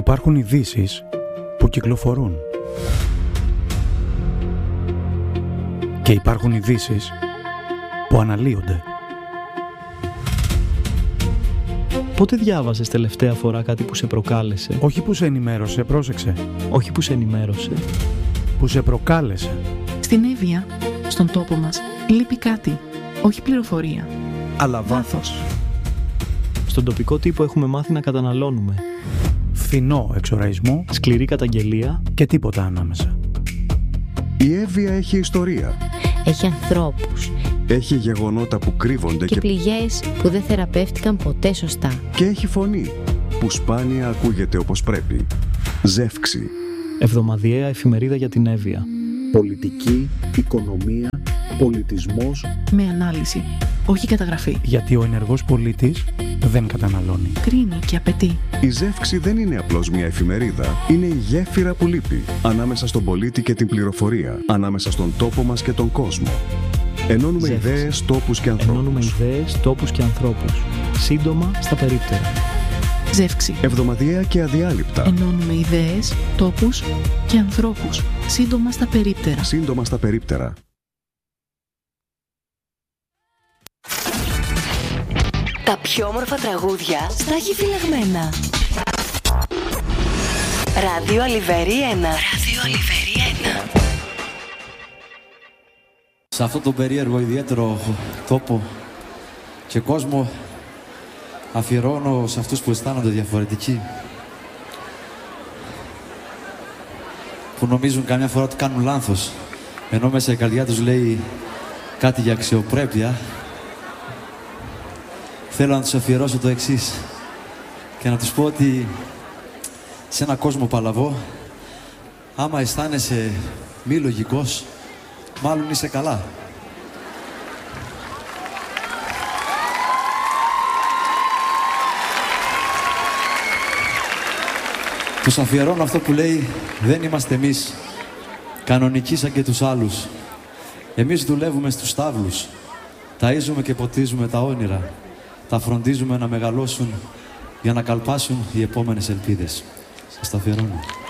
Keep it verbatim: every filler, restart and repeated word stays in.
Υπάρχουν ειδήσεις που κυκλοφορούν. Και υπάρχουν ειδήσεις που αναλύονται. Πότε διάβασες τελευταία φορά κάτι που σε προκάλεσε? Όχι που σε ενημέρωσε, πρόσεξε. Όχι που σε ενημέρωσε. Που σε προκάλεσε. Στην Εύβοια, στον τόπο μας, λείπει κάτι. Όχι πληροφορία. Αλλά βάθος. Στον τοπικό τύπο έχουμε μάθει να καταναλώνουμε. Φθηνό εξοραϊσμό. Σκληρή καταγγελία. Και τίποτα ανάμεσα. Η Εύβοια έχει ιστορία. Έχει ανθρώπους. Έχει γεγονότα που κρύβονται και, και πληγές που δεν θεραπεύτηκαν ποτέ σωστά. Και έχει φωνή που σπάνια ακούγεται όπως πρέπει. Ζεύξη. Εβδομαδιαία εφημερίδα για την Εύβοια. Πολιτική, οικονομία, πολιτισμός. Με ανάλυση, όχι καταγραφή. Γιατί ο ενεργός πολίτης δεν καταναλώνει. Κρίνει και απαιτεί. Η Ζεύξη δεν είναι απλώς μια εφημερίδα. Είναι η γέφυρα που λείπει ανάμεσα στον πολίτη και την πληροφορία. Ανάμεσα στον τόπο μας και τον κόσμο. Ενώνουμε Ζεύξη. ιδέες, τόπους και ανθρώπους. Ενώνουμε ιδέες, τόπους και ανθρώπους. Σύντομα στα περίπτερα. Ζεύξη. Εβδομαδιαία και αδιάλειπτα. Ενώνουμε ιδέες, τόπους και ανθρώπους. Σύντομα στα περίπτερα. Σύντομα στα περίπτερα. Τα πιο όμορφα τραγούδια στα έχει φυλαγμένα. Ράδιο Αλιβέρι ένα. Ράδιο Αλιβέρι ένα. Σε αυτό το περίεργο ιδιαίτερο τόπο και κόσμο αφιερώνω σε αυτούς που αισθάνονται διαφορετικοί, που νομίζουν καμιά φορά ότι κάνουν λάθος, ενώ μέσα η καρδιά τους λέει κάτι για αξιοπρέπεια. Θέλω να τους αφιερώσω το εξής και να τους πω ότι σε ένα κόσμο παλαβό, άμα αισθάνεσαι μη λογικός, μάλλον είσαι καλά. Τους αφιερώνω αυτό που λέει «Δεν είμαστε εμείς, κανονικοί σαν και τους άλλους. Εμείς δουλεύουμε στους στάβλους, ταΐζουμε και ποτίζουμε τα όνειρα, τα φροντίζουμε να μεγαλώσουν για να καλπάσουν οι επόμενες ελπίδες». Σας τα αφιερώνω.